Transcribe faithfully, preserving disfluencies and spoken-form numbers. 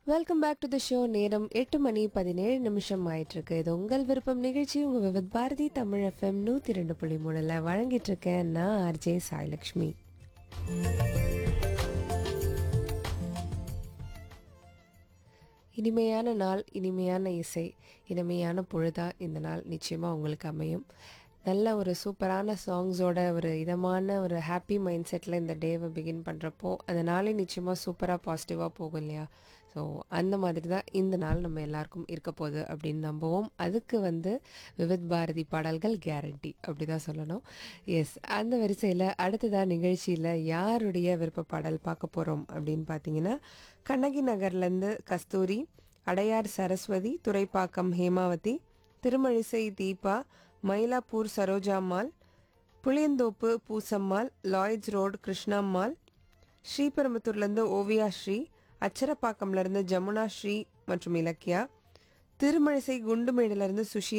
Welcome back to the show. நேரம் எட்டு மணி பதினேழு நிமிஷம் ஆயிட்டு இருக்கு. இது உங்கள் விருப்பம் நிகழ்ச்சி. உங்க விவித் பாரதி தமிழ் எஃப்எம் நூத்தி ரெண்டு புள்ளி மூணுல வழங்கிட்டு இருக்கேன். நான் ஆர்ஜே சாய்லக்ஷ்மி. இனிமையான நாள், இனிமையான இசை, இனிமையான பொழுதா இந்த நாள் நிச்சயமாக உங்களுக்கு அமையும். நல்ல ஒரு சூப்பரான சாங்ஸோட ஒரு இதமான ஒரு ஹாப்பி மைண்ட் செட்டில் இந்த டேவை பிகின் பண்ணுறப்போ அந்த நாளே நிச்சயமாக சூப்பராக பாசிட்டிவாக போகும் இல்லையா? ஸோ அந்த மாதிரி தான் இந்த நாள் நம்ம எல்லாருக்கும் இருக்க போகுது அப்படின்னு நம்புவோம். அதுக்கு வந்து விவித் பாரதி பாடல்கள் கேரண்டி அப்படி தான் சொல்லணும். எஸ், அந்த வரிசையில் அடுத்ததாக நிகழ்ச்சியில் யாருடைய விருப்ப பாடல் பார்க்க போகிறோம் அப்படின்னு பார்த்தீங்கன்னா, கண்ணகி நகர்லேருந்து கஸ்தூரி, அடையார் சரஸ்வதி, துரைப்பாக்கம் ஹேமாவதி, திருமழிசை தீபா, மயிலாப்பூர் சரோஜாம்மாள், புளியந்தோப்பு பூசம்மாள், லாய்ட்ஸ் ரோடு கிருஷ்ணம்மாள், ஸ்ரீபெரும்புத்தூர்லேருந்து ஓவியா ஸ்ரீ, அச்சரப்பாக்கம்லேருந்து ஜமுனா ஸ்ரீ மற்றும் இலக்கியா, திருமழிசை குண்டுமேடுலேருந்து சுஷீல்